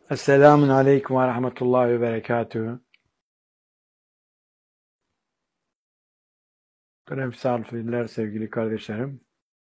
Esselamun Aleyküm ve Rahmetullahi ve Berekatühü. Misafirler, sevgili kardeşlerim.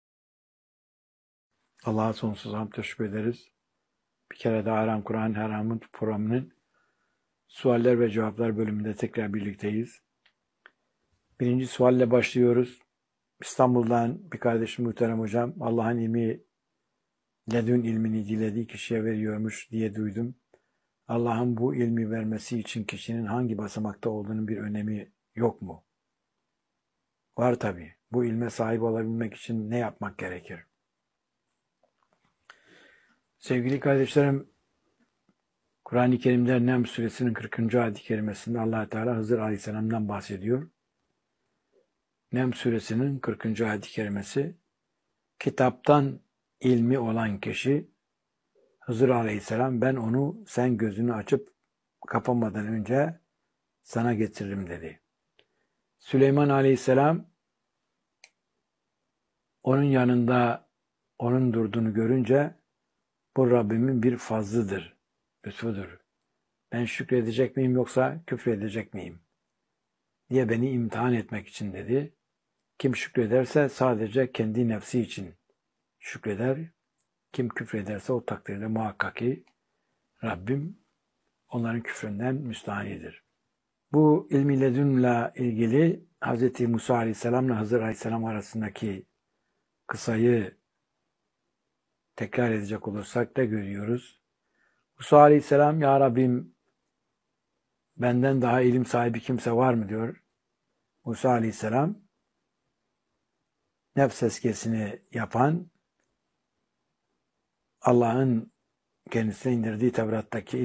Allah'a sonsuz hamd teşekkür ederiz. Bir kere daha Aram Kur'an Haram'ın programının sualler ve cevaplar bölümünde tekrar birlikteyiz. Birinci sualle başlıyoruz. İstanbul'dan bir kardeşim muhterem hocam, Allah'ın ilmi, ledün ilmini dilediği kişiye veriyormuş diye duydum. Allah'ın bu ilmi vermesi için kişinin hangi basamakta olduğunun bir önemi yok mu? Var tabii. Bu ilme sahip olabilmek için ne yapmak gerekir? Sevgili kardeşlerim, Kur'an-ı Kerim'de Nem Suresinin 40. ayet-i kerimesinde Allah Teala Hızır Aleyhisselam'dan bahsediyor. Nem Suresinin 40. ayet-i kerimesi, kitaptan ilmi olan kişi Hızır Aleyhisselam, ben onu sen gözünü açıp kapamadan önce sana getiririm dedi. Süleyman Aleyhisselam onun yanında onun durduğunu görünce bu Rabbimin bir fazlıdır, lütfudur. Ben şükredecek miyim yoksa küfredecek miyim diye beni imtihan etmek için dedi. Kim şükrederse sadece kendi nefsi için şükreder. Kim küfrederse o takdirde muhakkak ki Rabbim onların küfründen müstahanidir. Bu ilmi ledünle ilgili Hz. Musa Aleyhisselam'la Hızır Aleyhisselam arasındaki kısayı tekrar edecek olursak da görüyoruz. Musa Aleyhisselam, Ya Rabbim benden daha ilim sahibi kimse var mı diyor. Musa Aleyhisselam nefs tezkiyesini yapan, Allah'ın kendisine indirdiği Tevrat'taki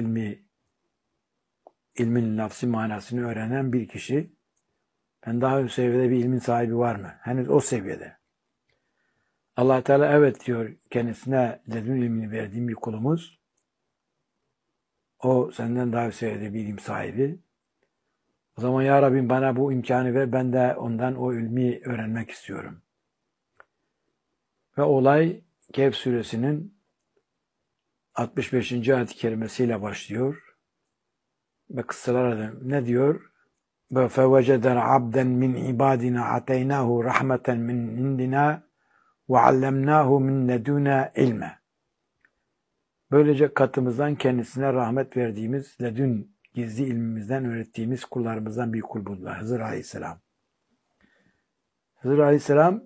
ilmin lafzi manasını öğrenen bir kişi. Ben daha üst seviyede bir ilmin sahibi var mı? Henüz o seviyede. Allah Teala evet diyor, kendisine ledün ilmini verdiğim bir kulumuz. O senden daha üst seviyede bir ilim sahibi. O zaman Ya Rabbim bana bu imkanı ver, ben de ondan o ilmi öğrenmek istiyorum. Ve olay Kehf suresinin 65. ayet-i kerimesiyle başlıyor. Ve kıssalar ne diyor? فَوَجَدَ عَبْدًا مِنْ عِبَادِنَا عَتَيْنَاهُ رَحْمَةً مِنْ عِنْدِنَا وَعَلَّمْنَاهُ مِنْ لَدُنَا عِلْمًا. Böylece katımızdan kendisine rahmet verdiğimiz, ledün gizli ilmimizden öğrettiğimiz kullarımızdan bir kul buldular. Hızır Aleyhisselam. Hızır Aleyhisselam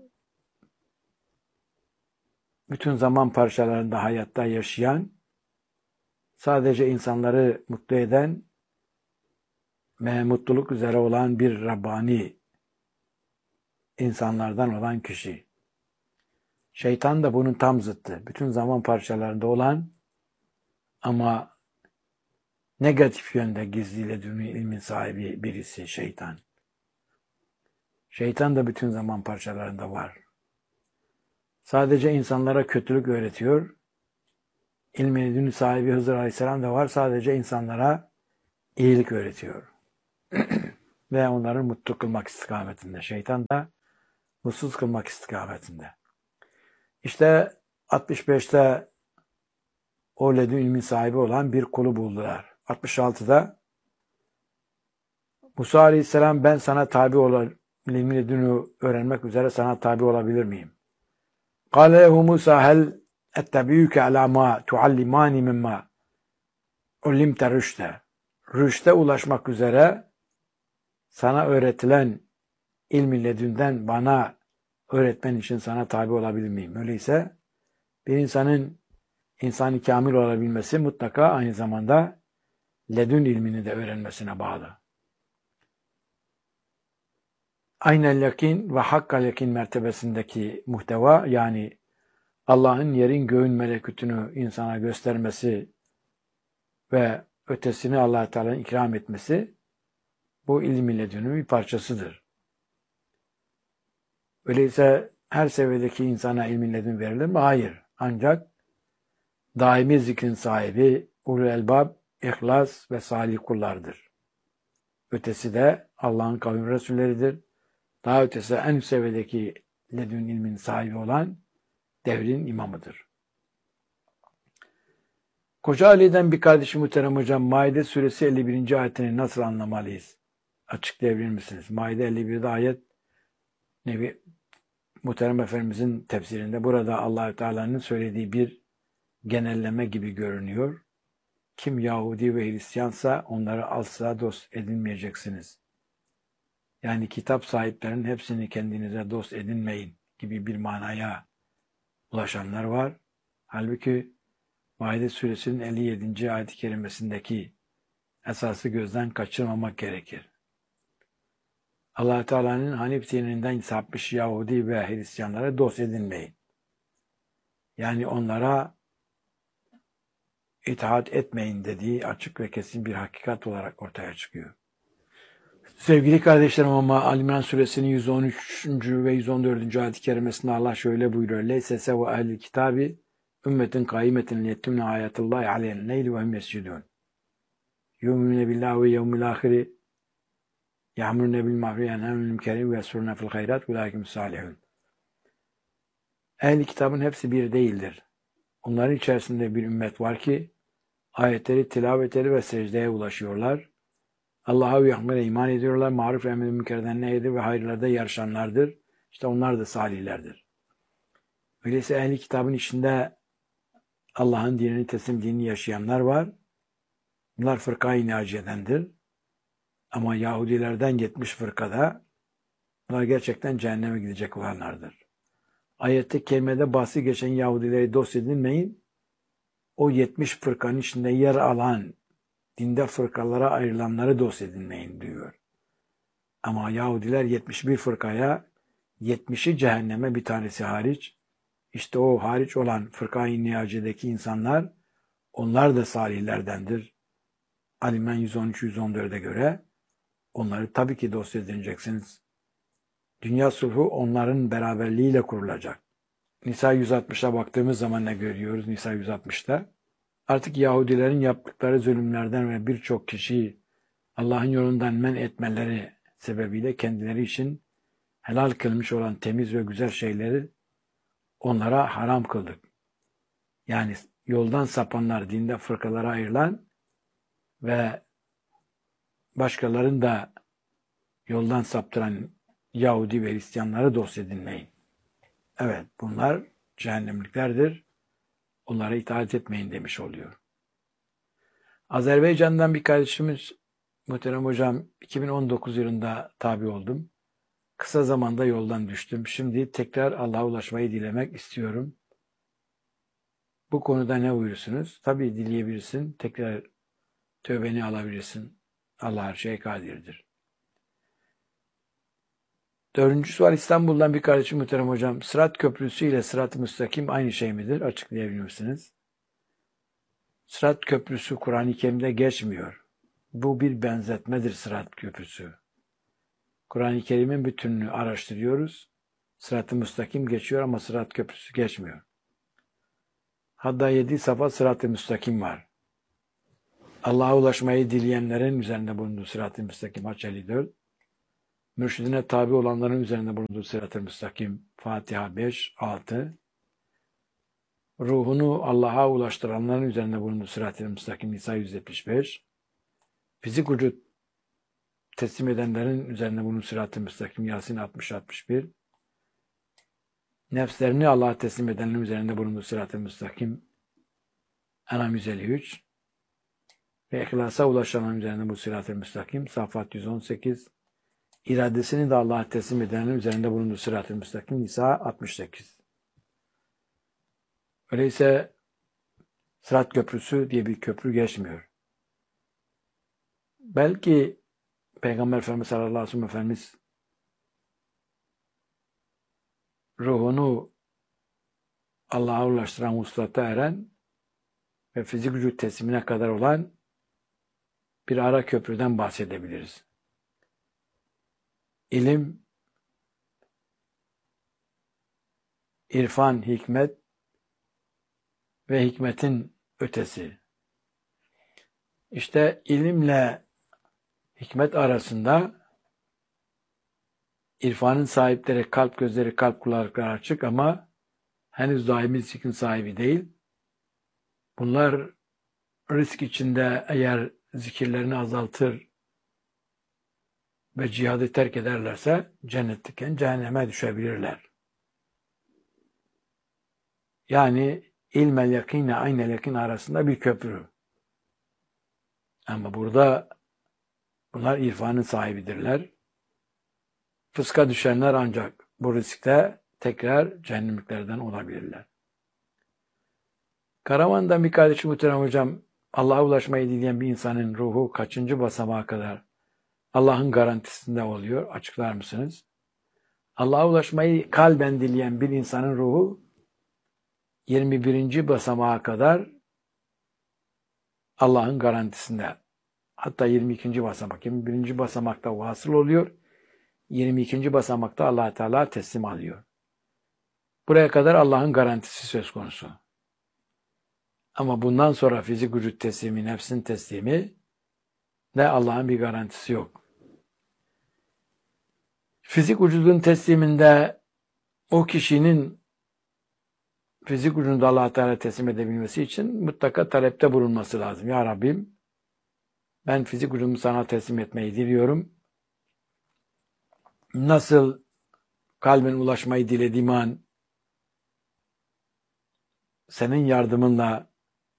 bütün zaman parçalarında hayatta yaşayan, sadece insanları mutlu eden ve mutluluk üzere olan bir Rabbani insanlardan olan kişi. Şeytan da bunun tam zıttı. Bütün zaman parçalarında olan ama negatif yönde gizli ledünni ilmin sahibi birisi şeytan. Şeytan da bütün zaman parçalarında var. Sadece insanlara kötülük öğretiyor. İlmi ledünni sahibi Hızır Aleyhisselam da var. Sadece insanlara iyilik öğretiyor. Ve onları mutlu kılmak istikametinde. Şeytan da mutsuz kılmak istikametinde. İşte 65'te o ledün ilmin sahibi olan bir kulu buldular. 66'da Musa Aleyhisselam, ben sana tabi olan ilmi ledünü öğrenmek üzere sana tabi olabilir miyim? قال له موسى هل أتبعك على ما تعلماني مما علمت رشدا. Rüşte ulaşmak üzere sana öğretilen ilmi ledünden bana öğretmen için sana tabi olabilir miyim? Öyleyse bir insanın insani kamil olabilmesi mutlaka aynı zamanda ledün ilmini de öğrenmesine bağlı. Aynel yakin ve hakkal yakin mertebesindeki muhteva, yani Allah'ın yerin göğün melekutunu insana göstermesi ve ötesini Allah-u Teala'nın ikram etmesi, bu ilmi ledünün bir parçasıdır. Öyleyse her seviyedeki insana ilmi ledün verilir mi? Hayır. Ancak daimi zikrin sahibi ulul elbab, ihlas ve salih kullardır. Ötesi de Allah'ın kavim resulleridir. Daha ötesi en seviyedeki ledün ilmin sahibi olan devrin imamıdır. Koca Ali'den bir kardeşim muhterem hocam, Maide suresi 51. ayetini nasıl anlamalıyız? Açıklayabilir misiniz? Maide 51'de ayet Nebi Muhterem Efendimizin tefsirinde burada Allah-u Teala'nın söylediği bir genelleme gibi görünüyor. Kim Yahudi ve Hristiyansa onları asla dost edinmeyeceksiniz. Yani kitap sahiplerinin hepsini kendinize dost edinmeyin gibi bir manaya ulaşanlar var. Halbuki Maide suresinin 57. ayet-i kerimesindeki esası gözden kaçırmamak gerekir. Allah Teala'nın Hanif dininden sapmış Yahudi ve Hristiyanlara dost edinmeyin. Yani onlara itaat etmeyin dediği açık ve kesin bir hakikat olarak ortaya çıkıyor. Sevgili kardeşlerim, ama Ali İmran suresinin 113. ve 114. ayet-i kerimesinde Allah şöyle buyuruyor. Leyse sevu ehlil kitabi ümmetin kaimetin liyettümne ayatullahi aleyhen leyli ve hum yescudun. Yu'minune billahi ve yevmil ahiri ya'murune bil ma'ruf ve yenhevne anil münker ve yesurune fil hayrat ve ulaikumüs salihun. Ehl-i kitabın hepsi bir değildir. Onların içerisinde bir ümmet var ki ayetleri, tilavetleri ve secdeye ulaşıyorlar. Allah'a ve Yahmet'e iman ediyorlar. Maruf ve emri münkerden nehyedir ve hayırlarda yarışanlardır. İşte onlar da salihlerdir. Öyleyse ehl-i kitabın içinde Allah'ın dinini, teslim dinini yaşayanlar var. Bunlar fırka-i naciyedendir. Ama Yahudilerden 70 fırkada bunlar gerçekten cehenneme gidecek olanlardır. Ayette kerimede bahsi geçen Yahudileri dost edinmeyin. O 70 fırkanın içinde yer alan dinde fırkalara ayrılanları dost edinmeyin diyor. Ama Yahudiler 71 fırkaya, 70'i cehenneme, bir tanesi hariç. İşte o hariç olan fırka-i niyacedeki insanlar, onlar da salihlerdendir. Ali İmran 113-114'e göre onları tabii ki dost edineceksiniz. Dünya sulhu onların beraberliğiyle kurulacak. Nisa 160'a baktığımız zaman ne görüyoruz Nisa 160'ta? Artık Yahudilerin yaptıkları zulümlerden ve birçok kişiyi Allah'ın yolundan men etmeleri sebebiyle kendileri için helal kılmış olan temiz ve güzel şeyleri onlara haram kıldık. Yani yoldan sapanlar, dinde fırkalara ayrılan ve başkalarını da yoldan saptıran Yahudi ve Hristiyanları dost edinmeyin. Evet, bunlar cehennemliklerdir. Onlara itaat etmeyin demiş oluyor. Azerbaycan'dan bir kardeşimiz, muhterem hocam, 2019 yılında tabi oldum. Kısa zamanda yoldan düştüm. Şimdi tekrar Allah'a ulaşmayı dilemek istiyorum. Bu konuda ne buyursunuz? Tabii dileyebilirsin. Tekrar tövbeni alabilirsin. Allah her şeye kadirdir. 4. sual İstanbul'dan bir kardeşim, muhterem hocam. Sırat köprüsü ile sırat-ı müstakim aynı şey midir? Açıklayabilir misiniz? Sırat köprüsü Kur'an-ı Kerim'de geçmiyor. Bu bir benzetmedir sırat köprüsü. Kur'an-ı Kerim'in bütününü araştırıyoruz. Sırat-ı müstakim geçiyor ama sırat köprüsü geçmiyor. Hatta 7 safa sırat-ı müstakim var. Allah'a ulaşmayı dileyenlerin üzerinde bulunduğu sırat-ı müstakim Haç 54. Mürşidine tabi olanların üzerinde bulunduğu sırat-ı müstakim Fatiha 5, 6. Ruhunu Allah'a ulaştıranların üzerinde bulunduğu sırat-ı müstakim Nisa 175. Fizik vücut teslim edenlerin üzerinde bulunduğu sırat-ı müstakim Yasin 60-61. Nefslerini Allah'a teslim edenlerin üzerinde bulunduğu sırat-ı müstakim En'am 153. Ve ihlasa ulaşanların üzerinde bu sırat-ı müstakim Safat 118. İradesini de Allah'a teslim edenlerin üzerinde bulunduğu sırat-ı müstakim Nisa 68. Öyleyse sırat köprüsü diye bir köprü geçmiyor. Belki Peygamber Efendimiz sallallahu aleyhi ve sellem Efendimiz ruhunu Allah'a ulaştıran, vuslata eren ve fizik vücut teslimine kadar olan bir ara köprüden bahsedebiliriz. İlim, irfan, hikmet ve hikmetin ötesi. İşte ilimle hikmet arasında irfanın sahipleri, kalp gözleri, kalp kulakları açık ama henüz daimi zikrin sahibi değil. Bunlar risk içinde eğer zikirlerini azaltır ve cihadı terk ederlerse cennetteyken cehenneme düşebilirler. Yani ilmel yakinle aynel yakin arasında bir köprü. Ama burada bunlar irfanın sahibidirler. Fıska düşenler ancak bu riskte tekrar cehennemliklerden olabilirler. Karavan'dan bir kardeşim muhterem hocam, Allah'a ulaşmayı dileyen bir insanın ruhu kaçıncı basamağa kadar Allah'ın garantisinde oluyor? Açıklar mısınız? Allah'a ulaşmayı kalben dileyen bir insanın ruhu 21. basamağa kadar Allah'ın garantisinde. Hatta 22. basamak. 21. basamakta vasıl oluyor. 22. basamakta Allah Teala teslim alıyor. Buraya kadar Allah'ın garantisi söz konusu. Ama bundan sonra fizik vücut teslimi, nefsin teslimi de Allah'ın bir garantisi yok. Fizik vücudun tesliminde o kişinin fizik vücudunu Allah Teala teslim edebilmesi için mutlaka talepte bulunması lazım. Ya Rabbim, ben fizik vücudumu sana teslim etmeyi diliyorum. Nasıl kalben ulaşmayı dilediğim an senin yardımınla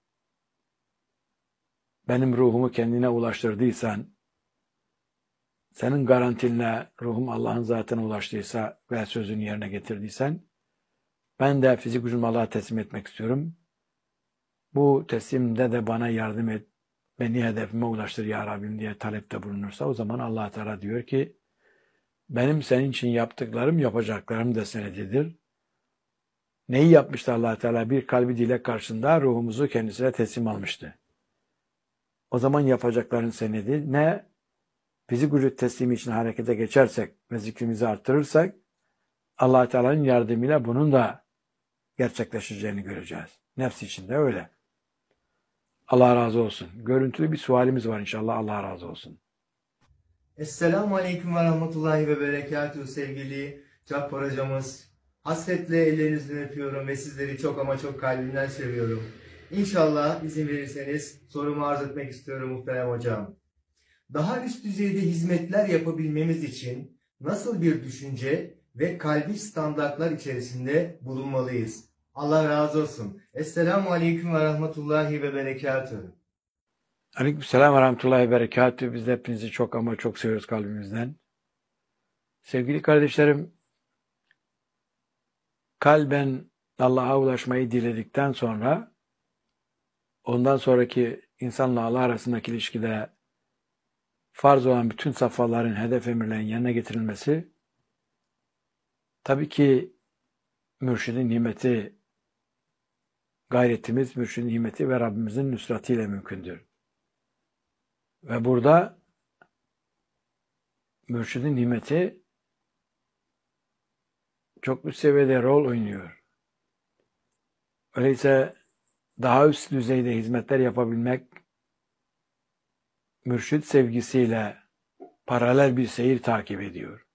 benim ruhumu kendine ulaştırdıysan, senin garantinle ruhum Allah'ın zatına ulaştıysa ve sözünü yerine getirdiysen, ben de fizik vücudumu Allah'a teslim etmek istiyorum. Bu teslimde de bana yardım et, beni hedefime ulaştır ya Rabbim diye talepte bulunursa, o zaman Allah Teala diyor ki, benim senin için yaptıklarım yapacaklarım da senedidir. Neyi yapmıştı Allah Teala? Bir kalbi dilek karşısında ruhumuzu kendisine teslim almıştı. O zaman yapacakların senedi ne? Fizik vücut teslimi için harekete geçersek ve zikrimizi arttırırsak Allah Teala'nın yardımıyla bunun da gerçekleşeceğini göreceğiz. Nefs için de öyle. Allah razı olsun. Görüntülü bir sualimiz var inşallah. Allah razı olsun. Esselamu Aleyküm ve Rahmetullahi ve Berekatuhu sevgili Cabbar hocamız. Hasretle ellerinizden öpüyorum ve sizleri çok ama çok kalbimden seviyorum. İnşallah izin verirseniz sorumu arz etmek istiyorum muhterem hocam. Daha üst düzeyde hizmetler yapabilmemiz için nasıl bir düşünce ve kalbi standartlar içerisinde bulunmalıyız? Allah razı olsun. Esselamu Aleyküm ve Rahmetullahi ve Berekatuhu. Aleykümselam ve rahmetullahi ve berekatühü. Biz de hepinizi çok ama çok seviyoruz kalbimizden. Sevgili kardeşlerim, kalben Allah'a ulaşmayı diledikten sonra, ondan sonraki insanla Allah arasındaki ilişkide farz olan bütün safhaların, hedef emirlerin yerine getirilmesi, tabii ki mürşidin nimeti, gayretimiz, mürşidin nimeti ve Rabbimizin nusratiyle mümkündür. Ve burada mürşidin nimeti çok üst seviyede rol oynuyor. Öyleyse daha üst düzeyde hizmetler yapabilmek, mürşid sevgisiyle paralel bir seyir takip ediyor.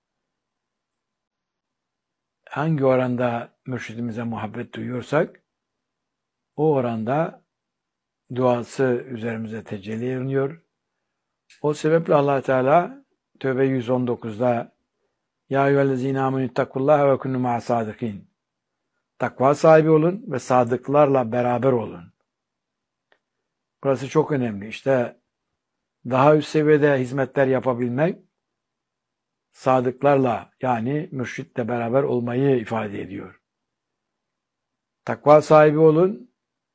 Hangi oranda mürşidimize muhabbet duyuyorsak, o oranda duası üzerimize tecelli ediyor. O sebeple Allah Teala Tövbe 119'da Ya eyyühellezîne âmenüttakullâhe ve kunû ma'as-sâdıkîn. Takva sahibi olun ve sadıklarla beraber olun. Burası çok önemli. İşte daha üst seviyede hizmetler yapabilmek, sadıklarla yani mürşitle beraber olmayı ifade ediyor. Takva sahibi olun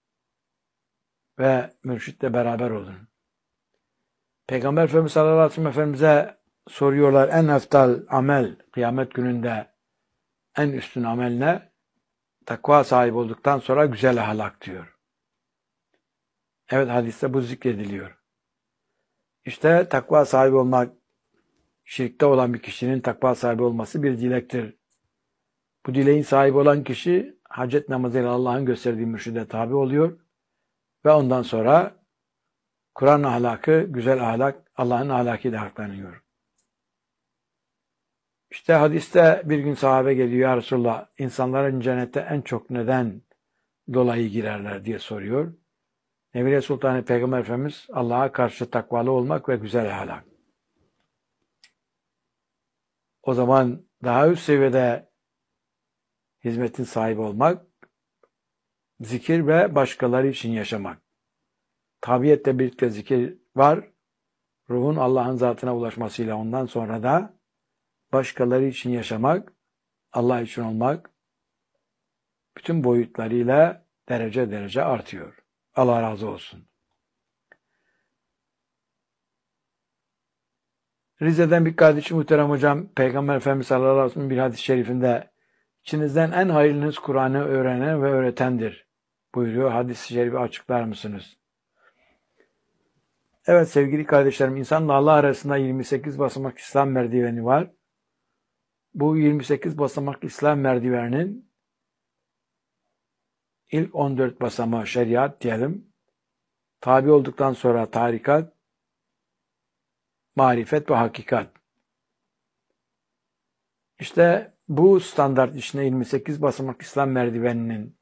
ve mürşitle beraber olun. Peygamber Efendimiz sallallahu aleyhi ve sellem Efendimiz'e soruyorlar, en eftal amel, kıyamet gününde en üstün amel ne? Takva sahibi olduktan sonra güzel ahlak diyor. Evet, hadiste bu zikrediliyor. İşte takva sahibi olmak, şirkte olan bir kişinin takva sahibi olması bir dilektir. Bu dileğin sahibi olan kişi hacet namazıyla Allah'ın gösterdiği mürşide tabi oluyor ve ondan sonra Kur'an ahlakı, güzel ahlak, Allah'ın ahlakıyla ahlaklanıyor. İşte hadiste bir gün sahabe geliyor, ya Resulallah, insanların cennete en çok neden dolayı girerler diye soruyor. Nevriye Sultanı Peygamber Efendimiz Allah'a karşı takvalı olmak ve güzel ahlak. O zaman daha üst seviyede hizmetin sahibi olmak, zikir ve başkaları için yaşamak. Tabiatle birlikte zikir var. Ruhun Allah'ın zatına ulaşmasıyla ondan sonra da başkaları için yaşamak, Allah için olmak bütün boyutlarıyla derece derece artıyor. Allah razı olsun. Rize'den bir kardeşim muhterem hocam, Peygamber Efendimiz sallallahu aleyhi ve sellem bir hadis-i şerifinde içinizden en hayırlınız Kur'an'ı öğrenen ve öğretendir buyuruyor. Hadis-i şerifi açıklar mısınız? Evet sevgili kardeşlerim, insanla Allah arasında 28 basamak İslam merdiveni var. Bu 28 basamak İslam merdiveninin ilk 14 basamağı şeriat diyelim. Tabi olduktan sonra tarikat, marifet ve hakikat. İşte bu standart içinde 28 basamak İslam merdiveninin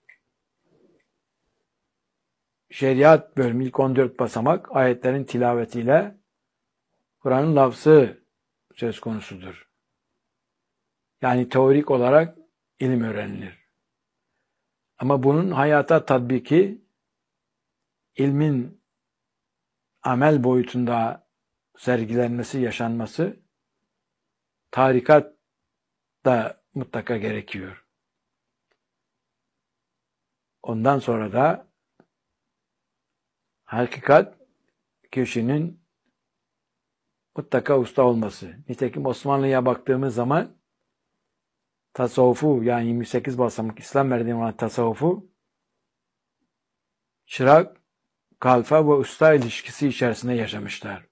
şeriat bölümü ilk 14 basamak ayetlerin tilavetiyle Kur'an'ın lafzı söz konusudur. Yani teorik olarak ilim öğrenilir. Ama bunun hayata tatbiki ilmin amel boyutunda sergilenmesi, yaşanması tarikat da mutlaka gerekiyor. Ondan sonra da hakikat kişinin mutlaka usta olması. Nitekim Osmanlı'ya baktığımız zaman tasavvufu yani 28 basamak İslam merdiveni olan tasavvufu çırak, kalfa ve usta ilişkisi içerisinde yaşamışlar.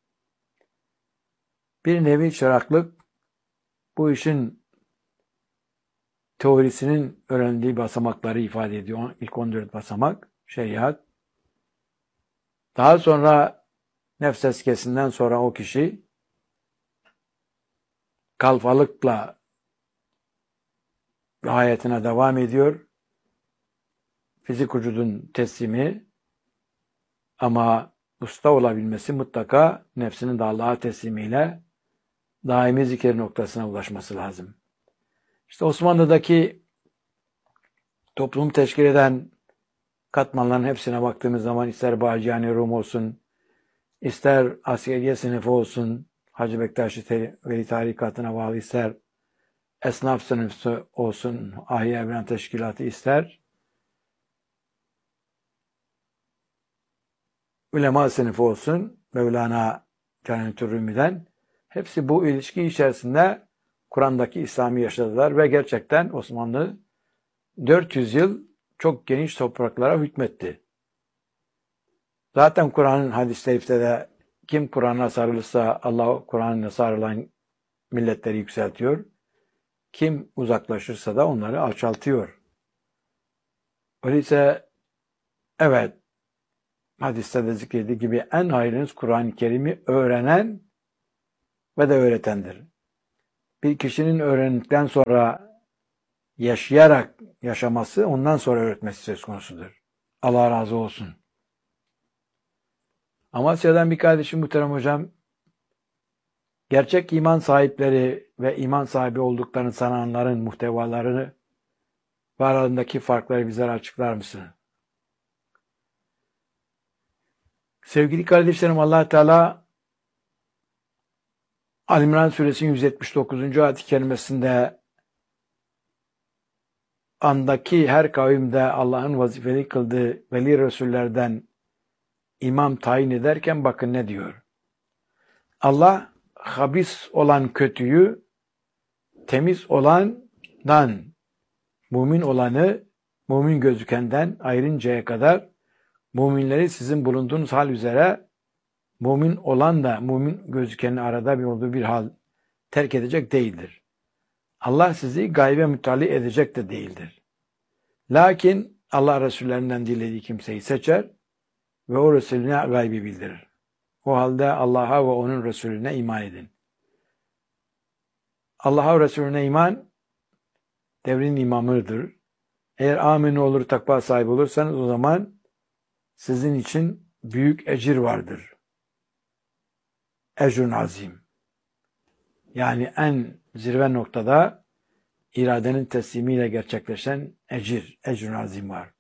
Bir nevi çıraklık bu işin teorisinin öğrendiği basamakları ifade ediyor. İlk 14 basamak şeriat. Daha sonra nefs eskesinden sonra o kişi kalfalıkla hayatına devam ediyor. Fizik vücudun teslimi ama usta olabilmesi mutlaka nefsinin de Allah'a teslimiyle daimi zikir noktasına ulaşması lazım. İşte Osmanlı'daki toplum teşkil eden katmanların hepsine baktığımız zaman ister Bağcıhane Rum olsun, ister askeriye sınıfı olsun, Hacı Bektaşi Veli Tarikatı'na bağlı ister esnaf sınıfı olsun, Ahya Evren Teşkilatı ister ulema sınıfı olsun, Mevlana Celaleddin Rumi'den hepsi bu ilişki içerisinde Kur'an'daki İslam'ı yaşadılar ve gerçekten Osmanlı 400 yıl çok geniş topraklara hükmetti. Zaten Kur'an'ın hadis-i şerifte de kim Kur'an'a sarılırsa Allah Kur'an'a sarılan milletleri yükseltiyor. Kim uzaklaşırsa da onları alçaltıyor. Öyleyse evet hadiste de zikredildiği gibi en hayırlınız Kur'an-ı Kerim'i öğrenen ve de öğretendir. Bir kişinin öğrendikten sonra yaşayarak yaşaması, ondan sonra öğretmesi söz konusudur. Allah razı olsun. Amasya'dan bir kardeşim muhterem hocam, gerçek iman sahipleri ve iman sahibi olduklarını sananların muhtevalarını ve aralarındaki farkları bizlere açıklar mısın? Sevgili kardeşlerim, Allah Teala Ali-İmran Suresinin 179. ayet-i kerimesinde andaki her kavimde Allah'ın vazifeli kıldığı veli resullerden imam tayin ederken bakın ne diyor. Allah habis olan kötüyü temiz olandan, mümin olanı mümin gözükenden ayırıncaya kadar müminleri sizin bulunduğunuz hal üzere mümin olan da mümin gözükenin arada bir olduğu bir hal terk edecek değildir. Allah sizi gaybe müttali edecek de değildir. Lakin Allah Resullerinden dilediği kimseyi seçer ve o Resulüne gaybi bildirir. O halde Allah'a ve onun Resulüne iman edin. Allah'a ve Resulüne iman devrin imamıdır. Eğer amin olur, takva sahibi olursanız o zaman sizin için büyük ecir vardır. Ecrun azim. Yani en zirve noktada iradenin teslimiyle gerçekleşen ecrun azim var.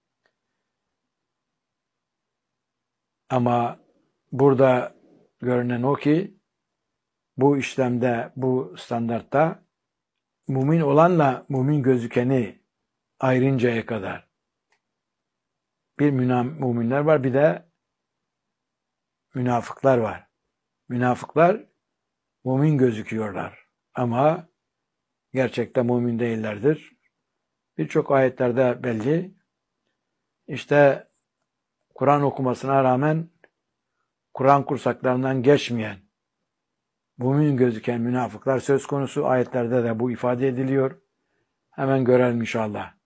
Ama burada görünen o ki bu işlemde, bu standartta mümin olanla mümin gözükeni ayırıncaya kadar bir müminler var, bir de münafıklar var. Münafıklar mümin gözüküyorlar ama gerçekte mümin değillerdir. Birçok ayetlerde belli. İşte Kur'an okumasına rağmen Kur'an kursaklarından geçmeyen, mümin gözüken münafıklar söz konusu. Ayetlerde de bu ifade ediliyor. Hemen görelim inşallah.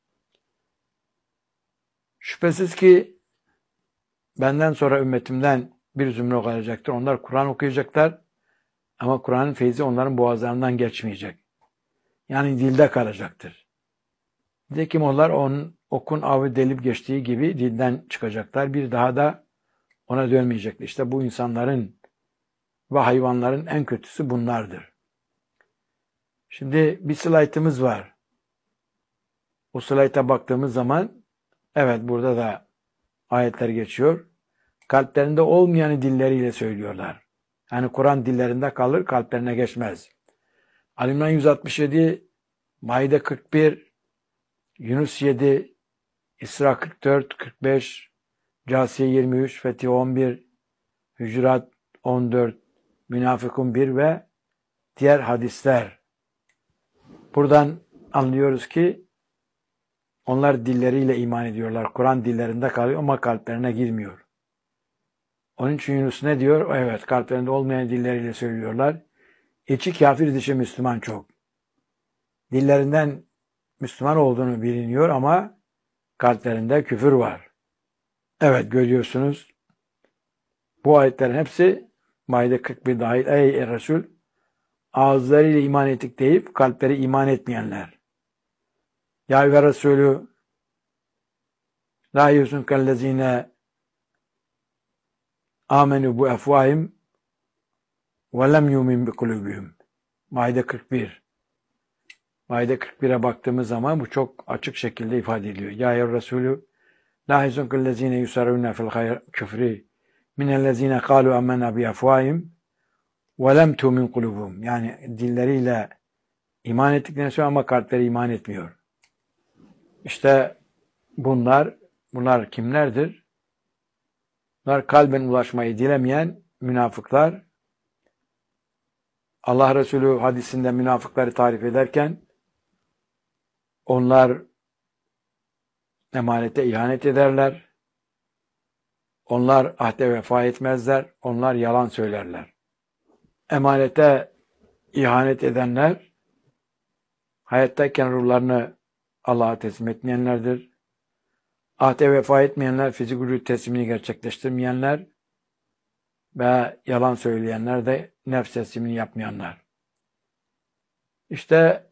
Şüphesiz ki benden sonra ümmetimden bir zümre kalacaktır. Onlar Kur'an okuyacaklar ama Kur'an'ın feyzi onların boğazlarından geçmeyecek. Yani dilde kalacaktır. Nitekim onlar okun avı delip geçtiği gibi dilden çıkacaklar. Bir daha da ona dönmeyecekler. İşte bu insanların ve hayvanların en kötüsü bunlardır. Şimdi bir slaytımız var. O slayta baktığımız zaman evet burada da ayetler geçiyor. Kalplerinde olmayanı dilleriyle söylüyorlar. Yani Kur'an dillerinde kalır, kalplerine geçmez. Ali İmran 167, Maide 41, Yunus 7, İsra 44, 45, Câsiye 23, Fetih 11, Hücurat 14, Münafıkun 1 ve diğer hadisler. Buradan anlıyoruz ki onlar dilleriyle iman ediyorlar. Kur'an dillerinde kalıyor ama kalplerine girmiyor. Onun için Yunus ne diyor? Evet, kalplerinde olmayan dilleriyle söylüyorlar. İçi kafir, dışı Müslüman çok. Dillerinden Müslüman olduğunu biliniyor ama kalplerinde küfür var. Evet, görüyorsunuz. Bu ayetlerin hepsi Maide 41 dahil. Ey Resul, ağızlarıyla iman ettik deyip kalpleri iman etmeyenler. Ya ve Resulü la yuzunkellezine amenu bu efvahim ve lem yumin bi kulubihim. Maide 41. Maide 41'e baktığımız zaman bu çok açık şekilde ifade ediliyor. Ya Resulü la yuzunkellezine yusarruna fil küfri minellezine kalu amena bi efvahim ve lem tumin kulubuhum. Yani dilleriyle iman ettiklerini söylüyor ama kalpleri iman etmiyor. İşte bunlar kimlerdir? Bunlar kalben ulaşmayı dilemeyen münafıklar. Allah Resulü hadisinde münafıkları tarif ederken onlar emanete ihanet ederler. Onlar ahde vefa etmezler. Onlar yalan söylerler. Emanete ihanet edenler hayattayken ruhlarını Allah'a teslim etmeyenlerdir. Ahde vefa etmeyenler, fizik vücut teslimini gerçekleştirmeyenler ve yalan söyleyenler de nefs teslimini yapmayanlar. İşte